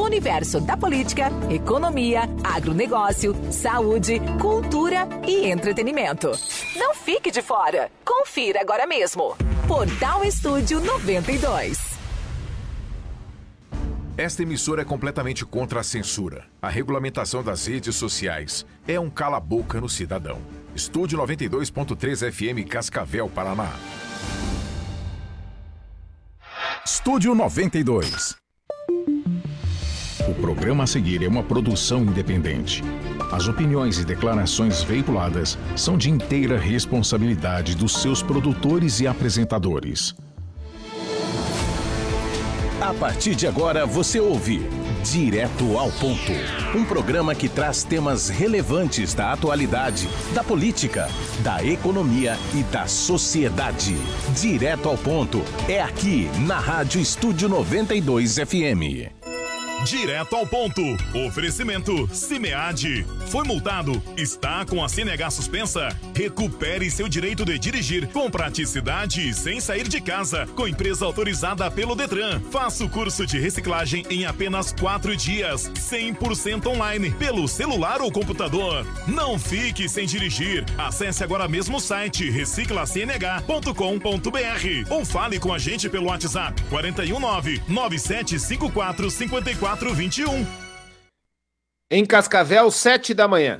universo da política, economia, agronegócio, saúde, cultura e entretenimento. Não fique de fora. Confira agora mesmo. Portal Estúdio 92. Esta emissora é completamente contra a censura. A regulamentação das redes sociais é um cala-boca no cidadão. Estúdio 92.3 FM Cascavel, Paraná. Estúdio 92. O programa a seguir é uma produção independente. As opiniões e declarações veiculadas são de inteira responsabilidade dos seus produtores e apresentadores. A partir de agora você ouve Direto ao Ponto, um programa que traz temas relevantes da atualidade, da política, da economia e da sociedade. Direto ao Ponto é aqui na Rádio Estúdio 92 FM. Direto ao ponto. Oferecimento Cimead. Foi multado? Está com a CNH suspensa? Recupere seu direito de dirigir com praticidade e sem sair de casa. Com empresa autorizada pelo Detran. Faça o curso de reciclagem em apenas 4 dias. 100% online, pelo celular ou computador. Não fique sem dirigir. Acesse agora mesmo o site reciclacnh.com.br ou fale com a gente pelo WhatsApp 419-9754-5421. Em Cascavel, 7 da manhã.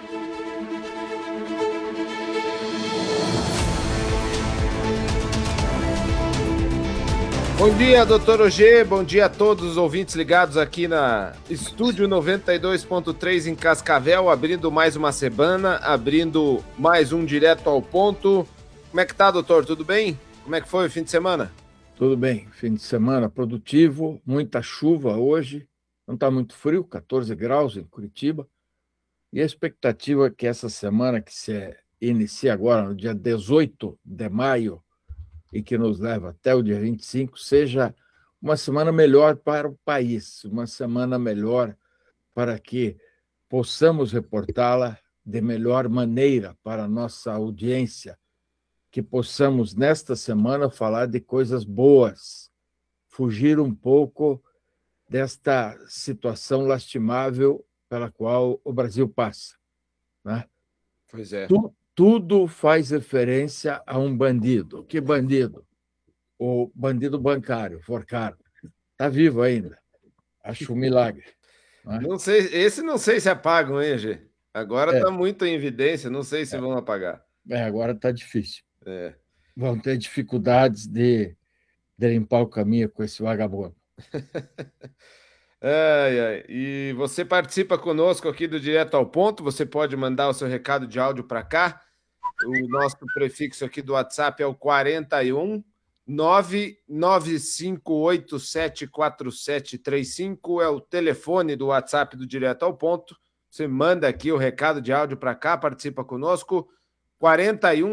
Bom dia, doutor Ogê. Bom dia a todos os ouvintes ligados aqui na Estúdio 92.3 em Cascavel, abrindo mais uma semana, abrindo mais um Direto ao Ponto. Como é que tá, doutor? Tudo bem? Como é que foi o fim de semana? Tudo bem, fim de semana produtivo, muita chuva hoje, não está muito frio, 14 graus em Curitiba, e a expectativa é que essa semana que se inicia agora, no dia 18 de maio, e que nos leva até o dia 25, seja uma semana melhor para o país, uma semana melhor para que possamos reportá-la de melhor maneira para a nossa audiência, que possamos, nesta semana, falar de coisas boas, fugir um pouco desta situação lastimável pela qual o Brasil passa. Né? Pois é. Tudo faz referência a um bandido. Que bandido? O bandido bancário, Forcado. Está vivo ainda. Acho um milagre. Né? Não sei se apagam, hein, Gê? Agora está muito em evidência, não sei se vão apagar. Agora está difícil. Vão ter dificuldades de limpar o caminho com esse vagabundo. E você participa conosco aqui do Direto ao Ponto, você pode mandar o seu recado de áudio para cá. O nosso prefixo aqui do WhatsApp é o 41 995874735, é o telefone do WhatsApp do Direto ao Ponto. Você manda aqui o recado de áudio para cá, participa conosco, 41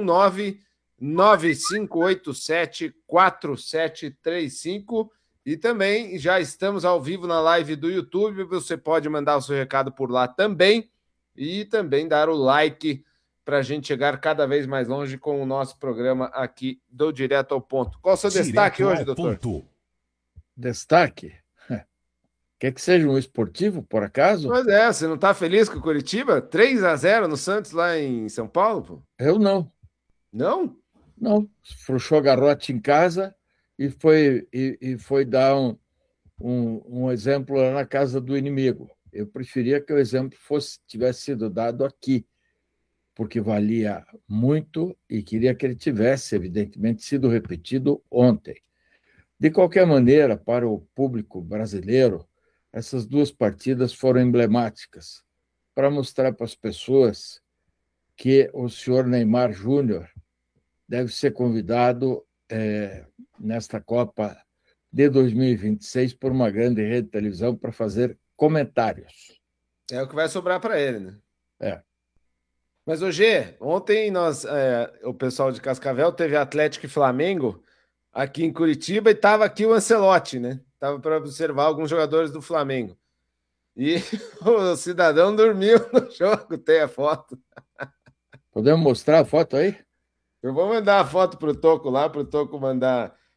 995874735. E também já estamos ao vivo na live do YouTube, você pode mandar o seu recado por lá também e também dar o like para a gente chegar cada vez mais longe com o nosso programa aqui do Direto ao Ponto. Qual o seu destaque hoje, doutor? Destaque? Quer que seja um esportivo, por acaso? Pois é, você não está feliz com o Curitiba? 3-0 no Santos lá em São Paulo? Pô? Eu não. Não? Não. Fruxou garrote em casa e foi dar um exemplo lá na casa do inimigo. Eu preferia que o exemplo tivesse sido dado aqui, porque valia muito e queria que ele tivesse, evidentemente, sido repetido ontem. De qualquer maneira, para o público brasileiro, essas duas partidas foram emblemáticas para mostrar para as pessoas que o senhor Neymar Júnior deve ser convidado nesta Copa de 2026 por uma grande rede de televisão para fazer comentários. É o que vai sobrar para ele, né? Mas, Gê, ontem o pessoal de Cascavel teve Atlético e Flamengo aqui em Curitiba e estava aqui o Ancelotti, né? Estava para observar alguns jogadores do Flamengo. E o cidadão dormiu no jogo, tem a foto. Podemos mostrar a foto aí? Eu vou mandar a foto para o Toco lá, para o Toco mandar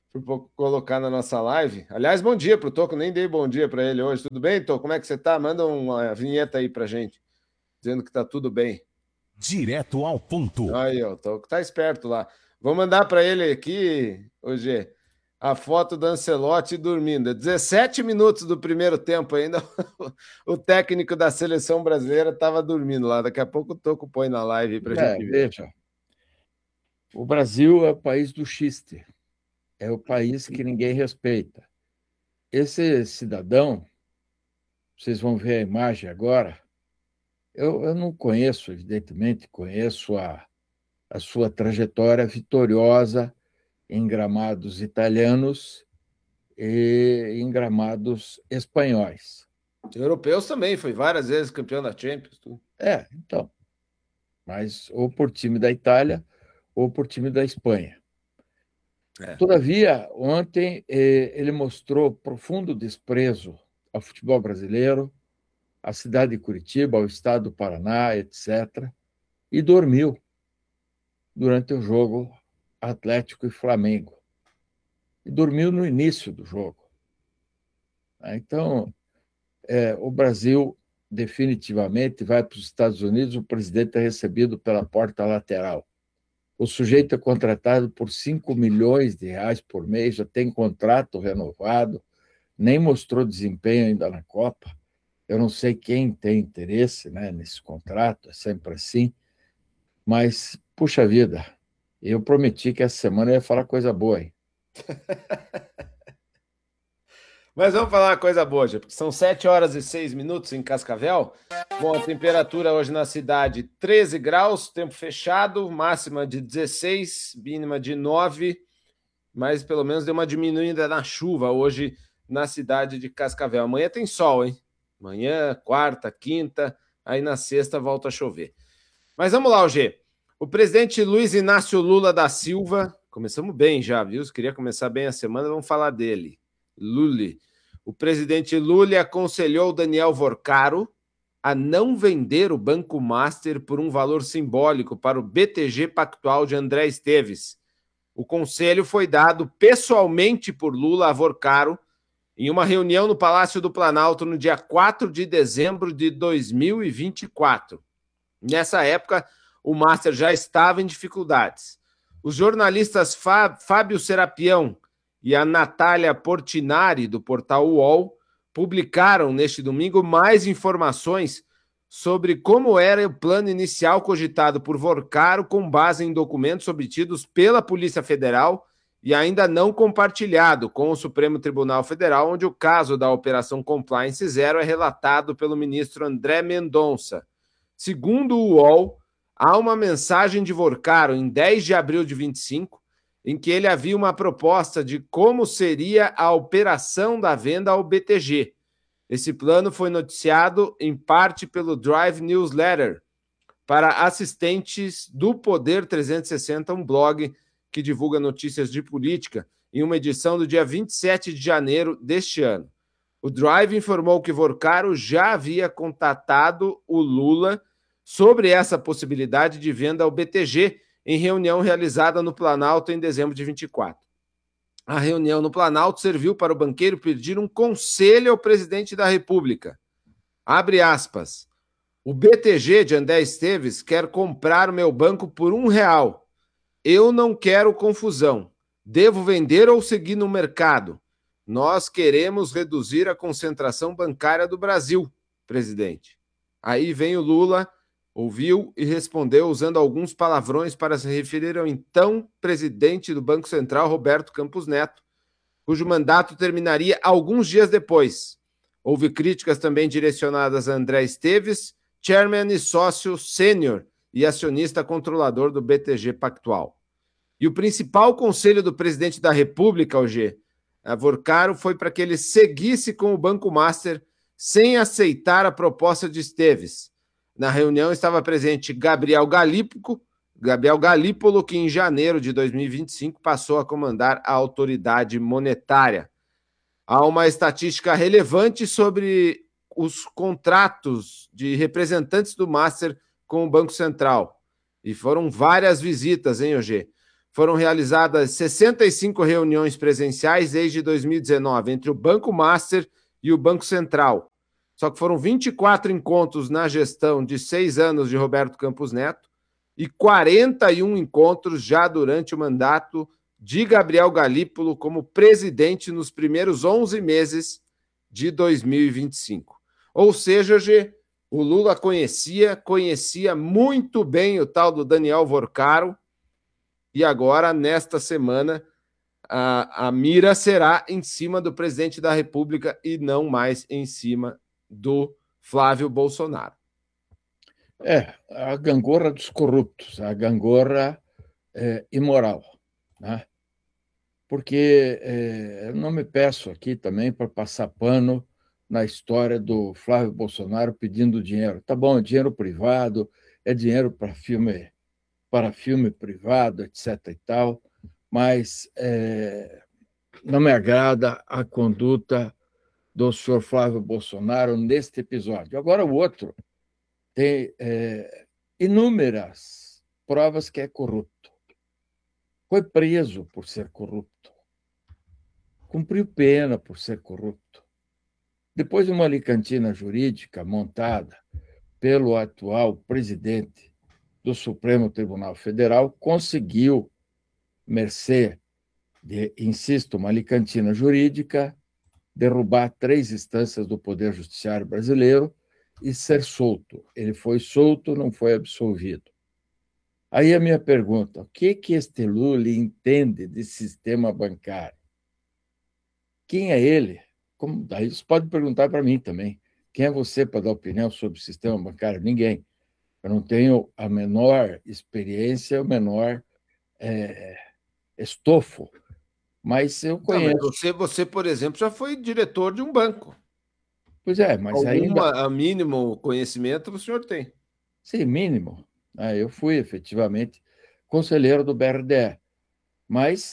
Fui colocar na nossa live. Aliás, bom dia pro Toco, nem dei bom dia para ele hoje. Tudo bem, Toco? Como é que você tá? Manda uma vinheta aí pra gente, dizendo que tá tudo bem. Direto ao ponto. Aí, ó, o Toco tá esperto lá. Vou mandar para ele aqui, hoje, a foto do Ancelotti dormindo. 17 minutos do primeiro tempo ainda, o técnico da seleção brasileira estava dormindo lá. Daqui a pouco o Toco põe na live para gente ver. Veja, o Brasil é o país do xiste. É o país que ninguém respeita. Esse cidadão, vocês vão ver a imagem agora, eu não conheço, evidentemente, conheço a sua trajetória vitoriosa em gramados italianos e em gramados espanhóis. Europeus também, foi várias vezes campeão da Champions. Tudo. Então. Mas ou por time da Itália ou por time da Espanha. Todavia, ontem ele mostrou profundo desprezo ao futebol brasileiro, à cidade de Curitiba, ao estado do Paraná, etc., e dormiu durante o jogo Atlético e Flamengo. E dormiu no início do jogo. Então, o Brasil definitivamente vai para os Estados Unidos, o presidente é recebido pela porta lateral. O sujeito é contratado por 5 milhões de reais por mês, já tem contrato renovado, nem mostrou desempenho ainda na Copa. Eu não sei quem tem interesse, né, nesse contrato, é sempre assim. Mas, puxa vida, eu prometi que essa semana eu ia falar coisa boa, hein? Mas vamos falar uma coisa boa, porque são 7 horas e 6 minutos em Cascavel. Bom, a temperatura hoje na cidade, 13 graus, tempo fechado, máxima de 16, mínima de 9, mas pelo menos deu uma diminuída na chuva hoje na cidade de Cascavel. Amanhã tem sol, hein? Amanhã, quarta, quinta, aí na sexta volta a chover. Mas vamos lá, G. O presidente Luiz Inácio Lula da Silva, começamos bem já, viu? Se queria começar bem a semana, vamos falar dele. Lula. O presidente Lula aconselhou Daniel Vorcaro a não vender o Banco Master por um valor simbólico para o BTG Pactual de André Esteves. O conselho foi dado pessoalmente por Lula a Vorcaro em uma reunião no Palácio do Planalto no dia 4 de dezembro de 2024. Nessa época, o Master já estava em dificuldades. Os jornalistas Fábio Serapião e a Natália Portinari, do portal UOL, publicaram neste domingo mais informações sobre como era o plano inicial cogitado por Vorcaro com base em documentos obtidos pela Polícia Federal e ainda não compartilhado com o Supremo Tribunal Federal, onde o caso da Operação Compliance Zero é relatado pelo ministro André Mendonça. Segundo o UOL, há uma mensagem de Vorcaro em 10 de abril de 25, em que ele havia uma proposta de como seria a operação da venda ao BTG. Esse plano foi noticiado em parte pelo Drive Newsletter para assistentes do Poder 360, um blog que divulga notícias de política, em uma edição do dia 27 de janeiro deste ano. O Drive informou que Vorcaro já havia contatado o Lula sobre essa possibilidade de venda ao BTG em reunião realizada no Planalto em dezembro de 24. A reunião no Planalto serviu para o banqueiro pedir um conselho ao presidente da República. Abre aspas. O BTG de André Esteves quer comprar o meu banco por R$1. Eu não quero confusão. Devo vender ou seguir no mercado? Nós queremos reduzir a concentração bancária do Brasil, presidente. Aí vem o Lula, ouviu e respondeu usando alguns palavrões para se referir ao então presidente do Banco Central, Roberto Campos Neto, cujo mandato terminaria alguns dias depois. Houve críticas também direcionadas a André Esteves, chairman e sócio sênior e acionista controlador do BTG Pactual. E o principal conselho do presidente da República, a Vorcaro, foi para que ele seguisse com o Banco Master sem aceitar a proposta de Esteves. Na reunião estava presente Gabriel Galípolo, que em janeiro de 2025 passou a comandar a autoridade monetária. Há uma estatística relevante sobre os contratos de representantes do Master com o Banco Central. E foram várias visitas, hein, Ogê? foram realizadas 65 reuniões presenciais desde 2019 entre o Banco Master e o Banco Central. Só que foram 24 encontros na gestão de 6 anos de Roberto Campos Neto e 41 encontros já durante o mandato de Gabriel Galípolo como presidente nos primeiros 11 meses de 2025. Ou seja, G, o Lula conhecia muito bem o tal do Daniel Vorcaro e agora, nesta semana, a mira será em cima do presidente da República e não mais em cima do Flávio Bolsonaro. A gangorra dos corruptos, a gangorra imoral, né? Porque eu não me peço aqui também para passar pano na história do Flávio Bolsonaro pedindo dinheiro. Tá bom, é dinheiro privado, é dinheiro para filme privado, etc. e tal, mas não me agrada a conduta do senhor Flávio Bolsonaro neste episódio. Agora, o outro tem inúmeras provas que é corrupto. Foi preso por ser corrupto. Cumpriu pena por ser corrupto. Depois de uma alicantina jurídica montada pelo atual presidente do Supremo Tribunal Federal, conseguiu, mercê de, insisto, uma alicantina jurídica, derrubar 3 instâncias do Poder Judiciário brasileiro e ser solto. Ele foi solto, não foi absolvido. Aí a minha pergunta, o que este Lula entende de sistema bancário? Quem é ele? Daí você pode perguntar para mim também. Quem é você para dar opinião sobre o sistema bancário? Ninguém. Eu não tenho a menor experiência, o menor estofo, mas eu conheço. Não, mas você, por exemplo, já foi diretor de um banco. Pois é, mas ainda... mínimo conhecimento o senhor tem. Sim, mínimo. Eu fui, efetivamente, conselheiro do BRDE. Mas,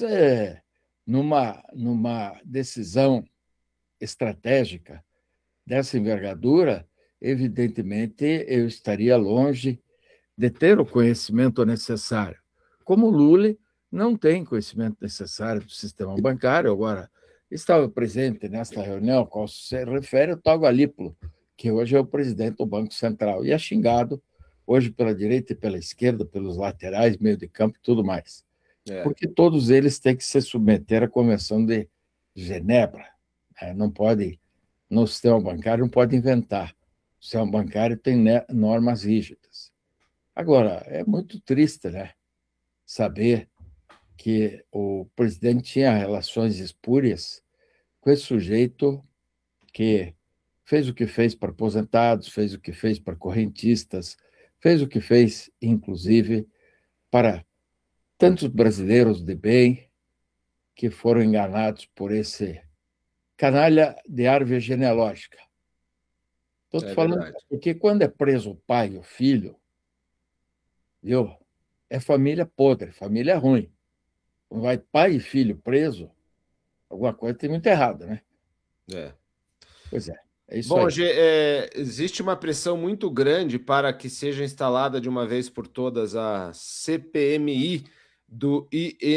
numa decisão estratégica dessa envergadura, evidentemente, eu estaria longe de ter o conhecimento necessário. Como o Lula não tem conhecimento necessário do sistema bancário, agora estava presente nesta reunião a qual se refere o tal Galípolo, que hoje é o presidente do Banco Central, e é xingado hoje pela direita e pela esquerda, pelos laterais, meio de campo e tudo mais. Porque todos eles têm que se submeter à Convenção de Genebra. Não pode, no sistema bancário, não pode inventar. O sistema bancário tem normas rígidas. Agora, é muito triste, né, saber que o presidente tinha relações espúrias com esse sujeito que fez o que fez para aposentados, fez o que fez para correntistas, fez o que fez, inclusive, para tantos brasileiros de bem que foram enganados por esse canalha de árvore genealógica. Estou falando verdade. Porque quando é preso o pai e o filho, viu? É família podre, família ruim. Quando vai pai e filho preso, alguma coisa tem muito errado, né? Pois é. É isso. Bom, existe uma pressão muito grande para que seja instalada de uma vez por todas a CPMI do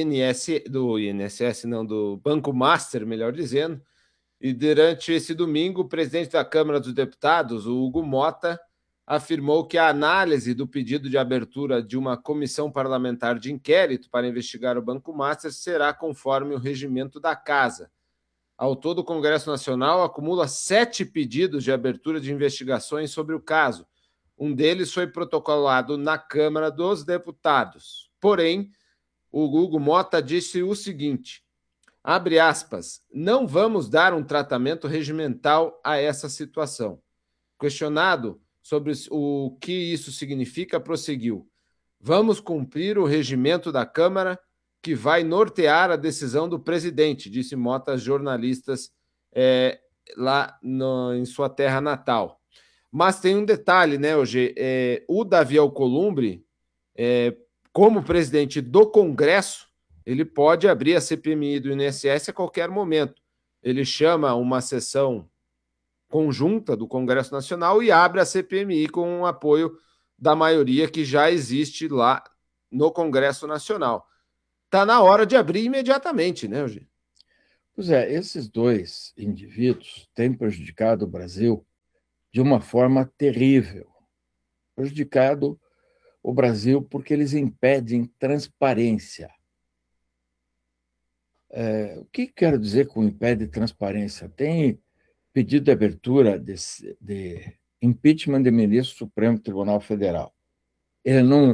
do Banco Master, melhor dizendo. E durante esse domingo, o presidente da Câmara dos Deputados, o Hugo Mota, afirmou que a análise do pedido de abertura de uma comissão parlamentar de inquérito para investigar o Banco Master será conforme o regimento da Casa. Ao todo, o Congresso Nacional acumula 7 pedidos de abertura de investigações sobre o caso. Um deles foi protocolado na Câmara dos Deputados. Porém, o Hugo Mota disse o seguinte, abre aspas, não vamos dar um tratamento regimental a essa situação. Questionado sobre o que isso significa, prosseguiu. Vamos cumprir o regimento da Câmara que vai nortear a decisão do presidente, disse Mota aos jornalistas lá em sua terra natal. Mas tem um detalhe, né, hoje? O Davi Alcolumbre, como presidente do Congresso, ele pode abrir a CPMI do INSS a qualquer momento. Ele chama uma sessão conjunta do Congresso Nacional e abre a CPMI com o apoio da maioria que já existe lá no Congresso Nacional. está na hora de abrir imediatamente, né, Eugênio? Pois é, esses dois indivíduos têm prejudicado o Brasil de uma forma terrível. Prejudicado o Brasil porque eles impedem transparência. O que quero dizer com impede transparência? Tem pedido de abertura de impeachment de ministro do Supremo Tribunal Federal. Ele não,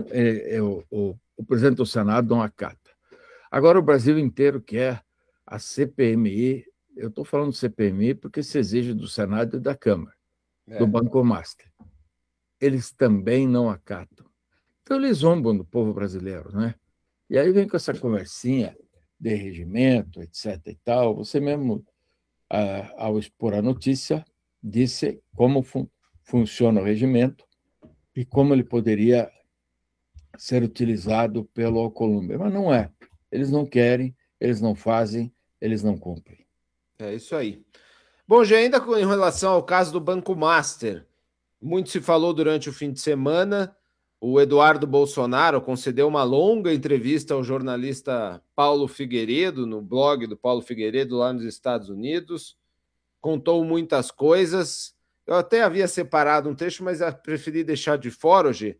o presidente do Senado não acata. Agora o Brasil inteiro quer a CPMI. Eu estou falando CPMI porque se exige do Senado e da Câmara, do Banco Master. Eles também não acatam. Então eles zombam do povo brasileiro, né? E aí vem com essa conversinha de regimento, etc. e tal. Você mesmo, ao expor a notícia, disse como funciona o regimento e como ele poderia ser utilizado pelo Alcolumbre. Mas não é. Eles não querem, eles não fazem, eles não cumprem. É isso aí. Bom, já ainda em relação ao caso do Banco Master, muito se falou durante o fim de semana. O Eduardo Bolsonaro concedeu uma longa entrevista ao jornalista Paulo Figueiredo, no blog do Paulo Figueiredo, lá nos Estados Unidos. Contou muitas coisas. Eu até havia separado um trecho, mas preferi deixar de fora hoje,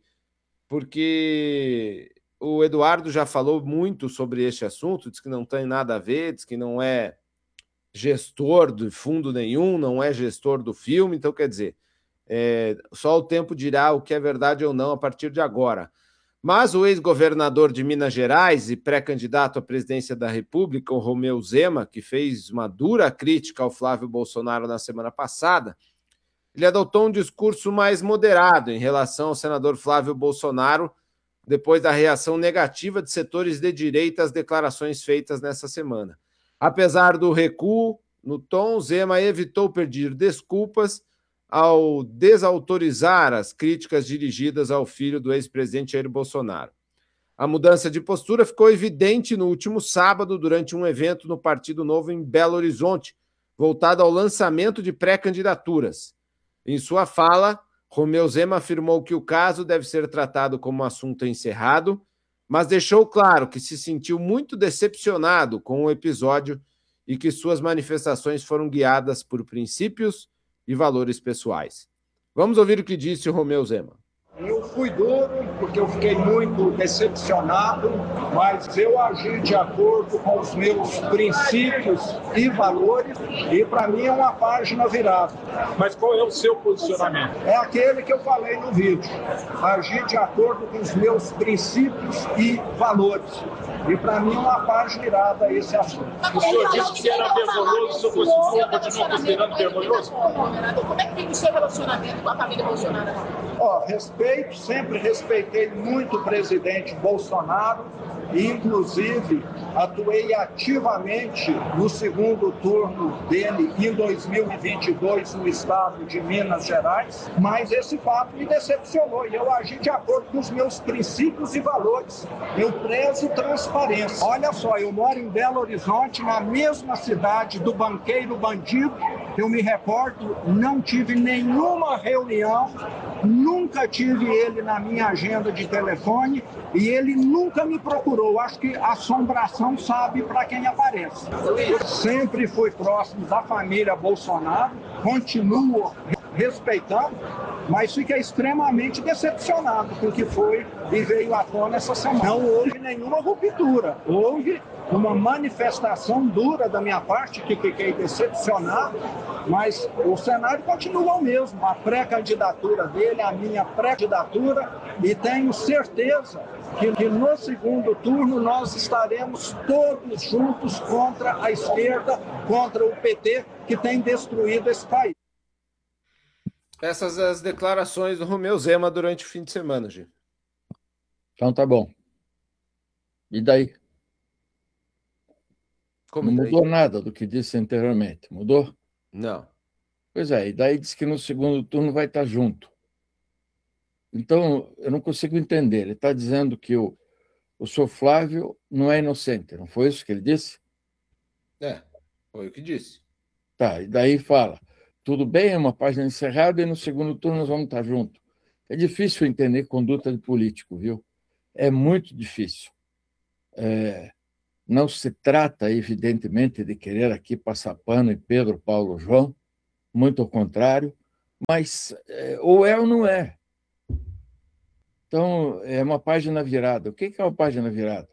porque o Eduardo já falou muito sobre este assunto, diz que não tem nada a ver, diz que não é gestor de fundo nenhum, não é gestor do filme, então quer dizer, só o tempo dirá o que é verdade ou não a partir de agora. Mas o ex-governador de Minas Gerais e pré-candidato à presidência da República, o Romeu Zema, que fez uma dura crítica ao Flávio Bolsonaro na semana passada, ele adotou um discurso mais moderado em relação ao senador Flávio Bolsonaro, depois da reação negativa de setores de direita às declarações feitas nessa semana. Apesar do recuo no tom, Zema evitou pedir desculpas ao desautorizar as críticas dirigidas ao filho do ex-presidente Jair Bolsonaro. A mudança de postura ficou evidente no último sábado, durante um evento no Partido Novo em Belo Horizonte, voltado ao lançamento de pré-candidaturas. Em sua fala, Romeu Zema afirmou que o caso deve ser tratado como um assunto encerrado, mas deixou claro que se sentiu muito decepcionado com o episódio e que suas manifestações foram guiadas por princípios e valores pessoais. Vamos ouvir o que disse o Romeu Zema. Eu fui duro porque eu fiquei muito decepcionado, mas eu agi de acordo com os meus princípios e valores e para mim é uma página virada. Mas qual é o seu posicionamento? É aquele que eu falei no vídeo. Agir de acordo com os meus princípios e valores. E para mim é uma página virada esse assunto. O senhor disse que era vergonhoso, o senhor continua considerando vergonhoso? Como é que tem o seu relacionamento com a família Bolsonaro? Sempre respeitei muito o presidente Bolsonaro e, inclusive, atuei ativamente no segundo turno dele em 2022 no estado de Minas Gerais, mas esse fato me decepcionou e eu agi de acordo com os meus princípios e valores. Eu prezo transparência. Olha só, eu moro em Belo Horizonte, na mesma cidade do banqueiro bandido. Eu me recordo, não tive nenhuma reunião, nunca tive ele na minha agenda de telefone e ele nunca me procurou. Acho que a assombração sabe para quem aparece. Eu sempre fui próximo da família Bolsonaro, continuo respeitando, mas fiquei extremamente decepcionado com o que foi e veio à tona essa semana. Não houve nenhuma ruptura, houve uma manifestação dura da minha parte, que fiquei decepcionado, mas o cenário continua o mesmo, a pré-candidatura dele, a minha pré-candidatura, e tenho certeza que no segundo turno nós estaremos todos juntos contra a esquerda, contra o PT, que tem destruído esse país. Essas as declarações do Romeu Zema durante o fim de semana, Gil. Então tá bom. E daí? Como não daí? Mudou nada do que disse anteriormente, mudou? Não. Pois é, e daí diz que no segundo turno vai estar junto. Então, eu não consigo entender. Ele está dizendo que o senhor Flávio não é inocente, não foi isso que ele disse? Foi o que disse. Tá, e daí fala, tudo bem, é uma página encerrada e no segundo turno nós vamos estar juntos. É difícil entender conduta de político, viu? É muito difícil. Não se trata, evidentemente, de querer aqui passar pano em Pedro, Paulo, João, muito ao contrário, mas ou é ou não é. Então, é uma página virada. O que é uma página virada?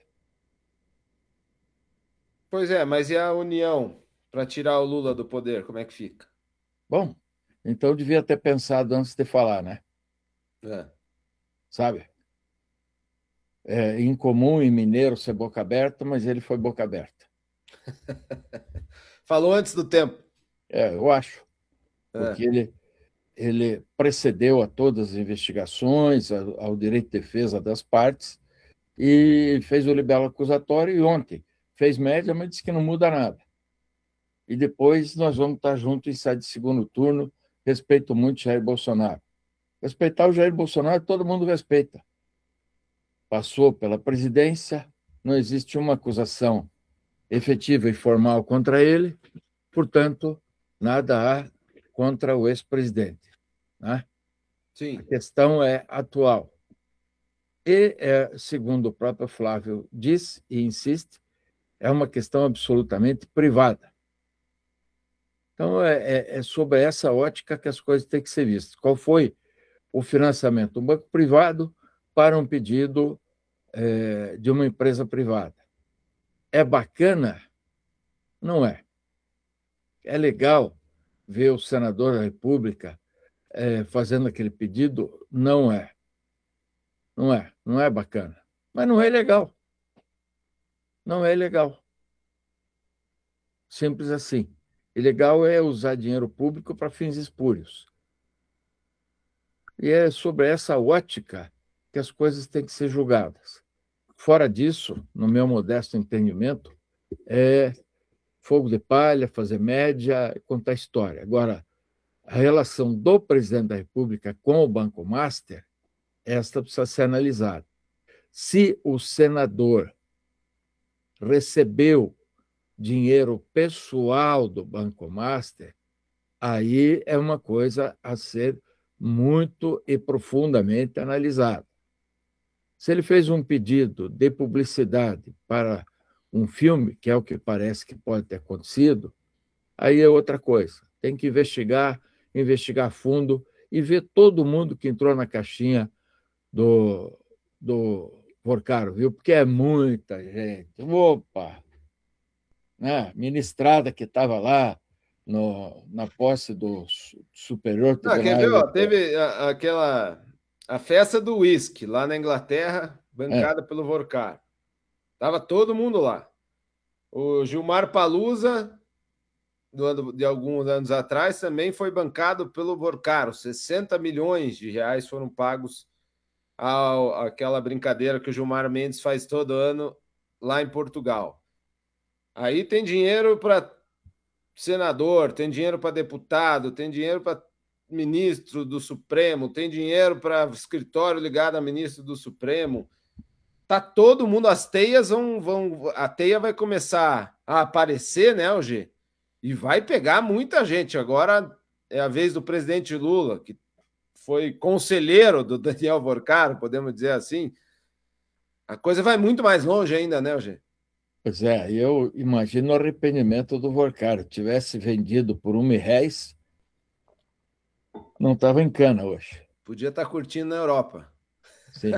Pois é, mas e a união para tirar o Lula do poder? Como é que fica? Bom, então eu devia ter pensado antes de falar, né? É. Sabe? É incomum em mineiro ser boca aberta, mas ele foi boca aberta. Falou antes do tempo. Eu acho, porque ele precedeu a todas as investigações, ao direito de defesa das partes, e fez o libelo acusatório, e ontem fez média, mas disse que não muda nada. E depois nós vamos estar juntos em sair de segundo turno. Respeito muito Jair Bolsonaro. Respeitar o Jair Bolsonaro, todo mundo respeita. Passou pela presidência, não existe uma acusação efetiva e formal contra ele, portanto, nada há contra o ex-presidente. Né? Sim. A questão é atual. E, segundo o próprio Flávio diz e insiste, é uma questão absolutamente privada. Então, é sobre essa ótica que as coisas têm que ser vistas. Qual foi o financiamento? Um banco privado para um pedido de uma empresa privada. É bacana? Não é. É legal ver o senador da República fazendo aquele pedido? Não é. Não é bacana. Mas não é legal. Não é legal. Simples assim. Ilegal é usar dinheiro público para fins espúrios. E é sobre essa ótica que as coisas têm que ser julgadas. Fora disso, no meu modesto entendimento, é fogo de palha, fazer média, contar história. Agora, a relação do presidente da República com o Banco Master, esta precisa ser analisada. Se o senador recebeu dinheiro pessoal do Banco Master, aí é uma coisa a ser muito e profundamente analisada. Se ele fez um pedido de publicidade para um filme, que é o que parece que pode ter acontecido, aí é outra coisa. Tem que investigar a fundo e ver todo mundo que entrou na caixinha do Porcaro, viu? Porque é muita gente. Opa! Né? Ministrada que estava lá na posse do Superior Tribunal Quer ver? Eleitoral. Teve a festa do uísque lá na Inglaterra, bancada pelo Vorcar. Tava todo mundo lá. O Gilmar Palusa, de alguns anos atrás, também foi bancado pelo Vorcar. 60 milhões de reais foram pagos àquela brincadeira que o Gilmar Mendes faz todo ano lá em Portugal. Aí tem dinheiro para senador, tem dinheiro para deputado, tem dinheiro para ministro do Supremo, tem dinheiro para escritório ligado a ministro do Supremo. Tá todo mundo, as teias a teia vai começar a aparecer, né, Algê? E vai pegar muita gente. Agora é a vez do presidente Lula, que foi conselheiro do Daniel Vorcaro, podemos dizer assim. A coisa vai muito mais longe ainda, né, Algê? Pois é, eu imagino o arrependimento do Vorcaro. Tivesse vendido por R$1, não estava em cana hoje. Podia estar curtindo na Europa. Sim.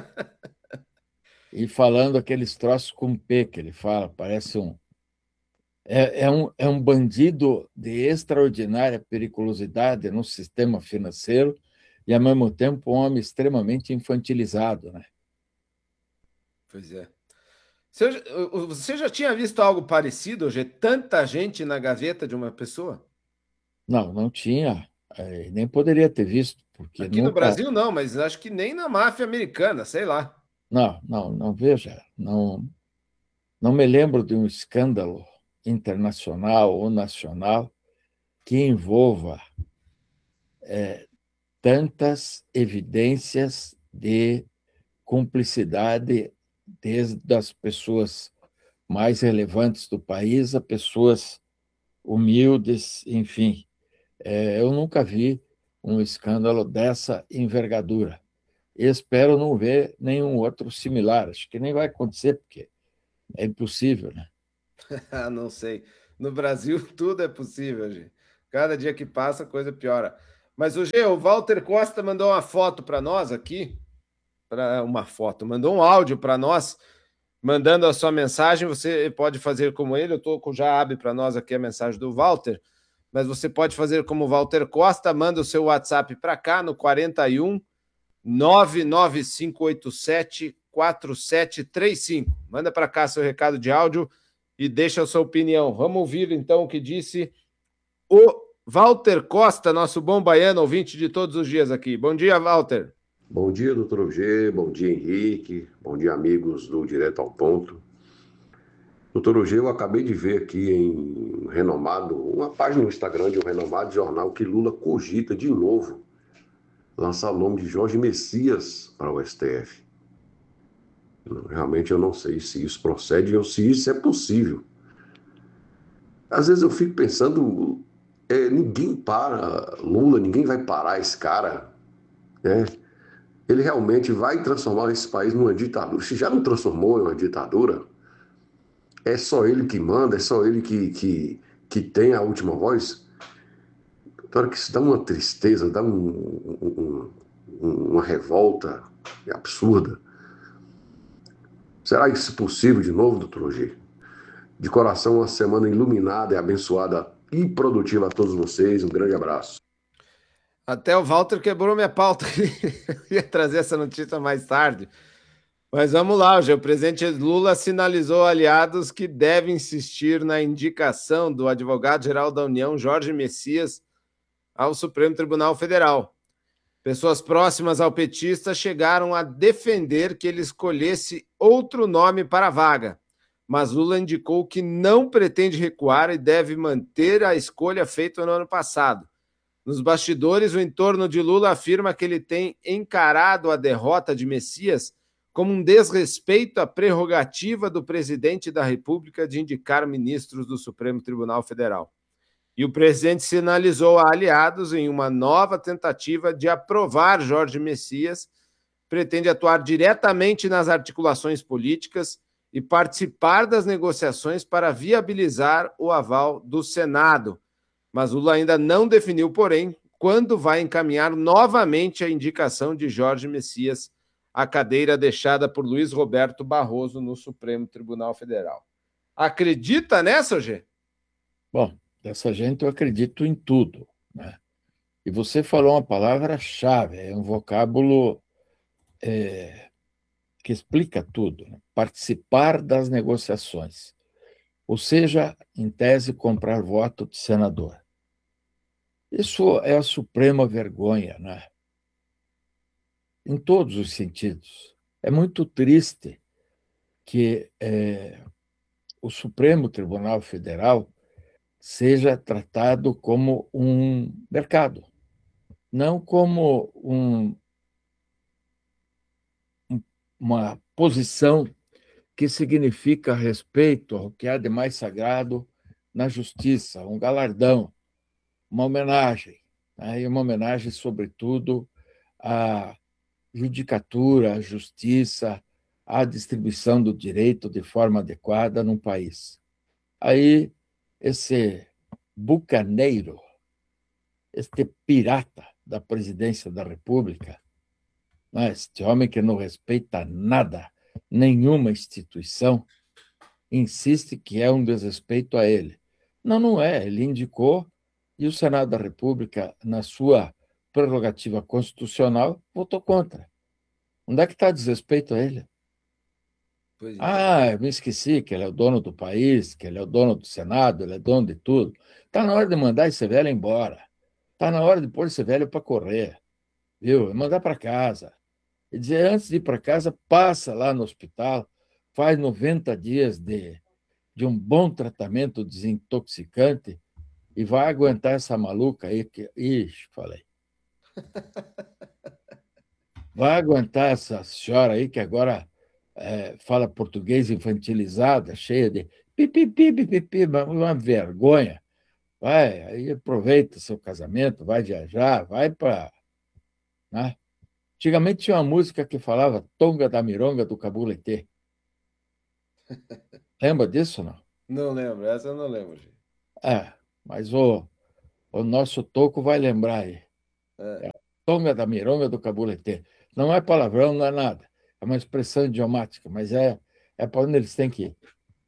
E falando aqueles troços com P que ele fala, parece um... É um bandido de extraordinária periculosidade no sistema financeiro e, ao mesmo tempo, um homem extremamente infantilizado, né? Pois é. Você já tinha visto algo parecido, hoje? Tanta gente na gaveta de uma pessoa? Não tinha. Nem poderia ter visto, porque aqui no Brasil não, mas acho que nem na máfia americana, sei lá. Não veja. Não me lembro de um escândalo internacional ou nacional que envolva tantas evidências de cumplicidade desde as pessoas mais relevantes do país a pessoas humildes, enfim. Eu nunca vi um escândalo dessa envergadura. Espero não ver nenhum outro similar. Acho que nem vai acontecer, porque É impossível, né? Não sei. No Brasil, tudo é possível, gente. Cada dia que passa, a coisa piora. Mas o Walter Costa mandou uma foto para nós aqui. Mandou um áudio para nós, mandando a sua mensagem. Você pode fazer como ele. Já abre para nós aqui a mensagem do Walter. Mas você pode fazer como o Walter Costa. Manda o seu WhatsApp para cá no 41 99587 4735. Manda para cá seu recado de áudio e deixa a sua opinião. Vamos ouvir então o que disse o Walter Costa, nosso bom baiano, ouvinte de todos os dias aqui. Bom dia, Walter. Bom dia, doutor G. Bom dia, Henrique. Bom dia, amigos do Direto ao Ponto. Doutor G, eu acabei de ver aqui em uma página no Instagram de um renomado jornal que Lula cogita de novo lançar o nome de Jorge Messias para o STF. Realmente eu não sei se isso procede ou se isso é possível. Às vezes eu fico pensando, ninguém para Lula, ninguém vai parar esse cara, né? Ele realmente vai transformar esse país numa ditadura. Se já não transformou em uma ditadura, é só ele que manda, é só ele que tem a última voz. Claro que isso dá uma tristeza, dá uma revolta absurda. Será isso possível de novo, doutor G? De coração, uma semana iluminada e abençoada e produtiva a todos vocês. Um grande abraço. Até o Walter quebrou minha pauta. Eu ia trazer essa notícia mais tarde. Mas vamos lá, o presidente Lula sinalizou aliados que devem insistir na indicação do advogado-geral da União, Jorge Messias, ao Supremo Tribunal Federal. Pessoas próximas ao petista chegaram a defender que ele escolhesse outro nome para a vaga, mas Lula indicou que não pretende recuar e deve manter a escolha feita no ano passado. Nos bastidores, o entorno de Lula afirma que ele tem encarado a derrota de Messias como um desrespeito à prerrogativa do presidente da República de indicar ministros do Supremo Tribunal Federal. E o presidente sinalizou a aliados em uma nova tentativa de aprovar Jorge Messias, pretende atuar diretamente nas articulações políticas e participar das negociações para viabilizar o aval do Senado. Mas Lula ainda não definiu, porém, quando vai encaminhar novamente a indicação de Jorge Messias à cadeira deixada por Luiz Roberto Barroso no Supremo Tribunal Federal. Acredita nessa, Gê? Bom, dessa gente eu acredito em tudo, né? E você falou uma palavra-chave, é um vocábulo que explica tudo, né? Participar das negociações. Ou seja, em tese, comprar voto de senador. Isso é a suprema vergonha, né? Em todos os sentidos. É muito triste que o Supremo Tribunal Federal seja tratado como um mercado, não como uma posição que significa respeito ao que há de mais sagrado na justiça, um galardão, uma homenagem, né? E uma homenagem, sobretudo, à judicatura, à justiça, à distribuição do direito de forma adequada num país. Aí, esse bucaneiro, este pirata da presidência da República, né? Este homem que não respeita nada, nenhuma instituição, insiste que é um desrespeito a ele. Não é. Ele indicou e o Senado da República, na sua prerrogativa constitucional, votou contra. Onde é que está desrespeito a ele? Eu me esqueci que ele é o dono do país, que ele é o dono do Senado, ele é dono de tudo. Está na hora de mandar esse velho embora. Está na hora de pôr esse velho para correr. Viu? Mandar para casa. E dizer, antes de ir para casa, passa lá no hospital, faz 90 dias de um bom tratamento desintoxicante e vai aguentar essa maluca aí que... Ixi, falei. Vai aguentar essa senhora aí que agora fala português infantilizada, cheia de pipipi, uma vergonha. Vai, aí aproveita seu casamento, vai viajar, vai para... Né? Antigamente tinha uma música que falava Tonga da Mironga do Cabuletê. Lembra disso, não? Não lembro, essa eu não lembro. Mas o nosso Toco vai lembrar aí. Tômia da Mirômia do Cabulete. Não é palavrão, não é nada. É uma expressão idiomática, mas é para onde eles têm que ir.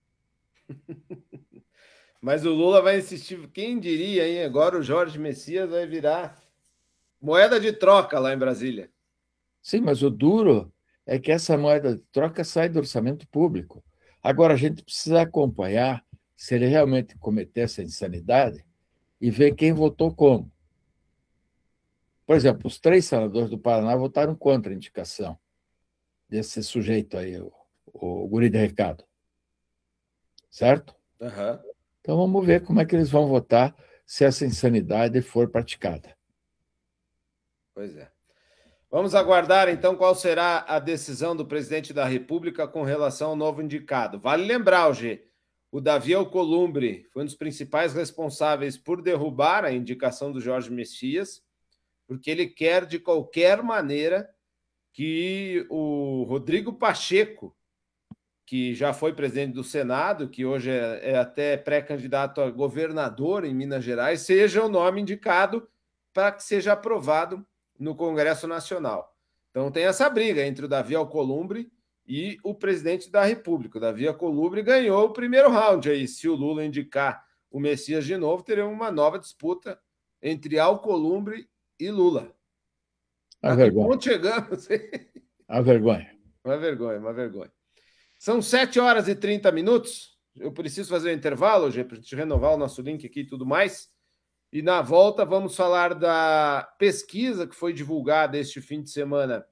Mas o Lula vai insistir. Quem diria, hein? Agora o Jorge Messias vai virar moeda de troca lá em Brasília. Sim, mas o duro é que essa moeda de troca sai do orçamento público. Agora, a gente precisa acompanhar se ele realmente cometer essa insanidade e ver quem votou como. Por exemplo, os 3 senadores do Paraná votaram contra a indicação desse sujeito aí, o guri de recado. Certo? Uhum. Então, vamos ver como é que eles vão votar se essa insanidade for praticada. Pois é. Vamos aguardar, então, qual será a decisão do presidente da República com relação ao novo indicado. Vale lembrar, G, o Davi Alcolumbre foi um dos principais responsáveis por derrubar a indicação do Jorge Messias, porque ele quer, de qualquer maneira, que o Rodrigo Pacheco, que já foi presidente do Senado, que hoje é até pré-candidato a governador em Minas Gerais, seja o nome indicado para que seja aprovado no Congresso Nacional. Então tem essa briga entre o Davi Alcolumbre e o presidente da República. O Davi Alcolumbre ganhou o primeiro round aí. Se o Lula indicar o Messias de novo, teremos uma nova disputa entre Alcolumbre e Lula. A vergonha. Onde chegamos? A vergonha. Uma vergonha. São 7h30. Eu preciso fazer um intervalo, Gê, para a gente renovar o nosso link aqui e tudo mais. E na volta vamos falar da pesquisa que foi divulgada este fim de semana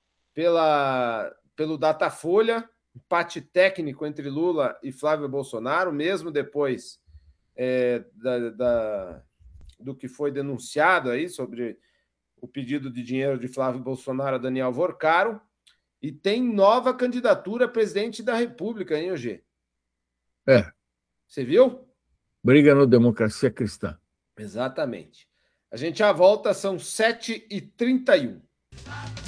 pelo Datafolha, empate técnico entre Lula e Flávio Bolsonaro, mesmo depois do que foi denunciado aí sobre o pedido de dinheiro de Flávio Bolsonaro a Daniel Vorcaro. E tem nova candidatura a presidente da República, hein, Eugê? Você viu? Briga no Democracia Cristã. Exatamente. A gente já volta, são 7h31.